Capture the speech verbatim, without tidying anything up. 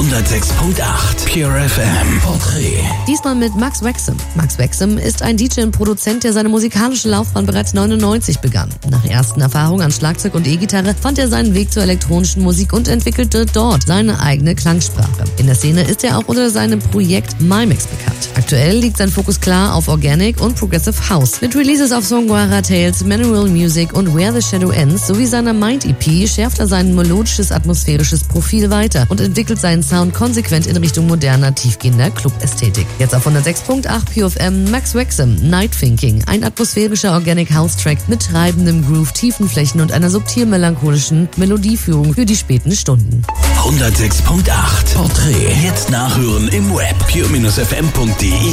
hundertsechs Komma acht Pure F M Porträt. Diesmal mit Max Wexam. Max Wexam ist ein D J und Produzent, der seine musikalische Laufbahn bereits neunundneunzig begann. Nach ersten Erfahrungen an Schlagzeug und E-Gitarre fand er seinen Weg zur elektronischen Musik und entwickelte dort seine eigene Klangsprache. In der Szene ist er auch unter seinem Projekt MyMix bekannt. Aktuell liegt sein Fokus klar auf Organic und Progressive House. Mit Releases auf Songwara Tales, Manual Music und Where the Shadow Ends sowie seiner Mind E P schärft er sein melodisches, atmosphärisches Profil weiter und entwickelt seinen Sound konsequent in Richtung moderner, tiefgehender Club-Ästhetik. Jetzt auf hundertsechs Komma acht Pure F M Max Wexam, Night Thinking, ein atmosphärischer Organic House Track mit treibendem Groove, tiefen Flächen und einer subtil melancholischen Melodieführung für die späten Stunden. hundertsechs Komma acht Porträt. Jetzt nachhören im Web pure F M punkt de.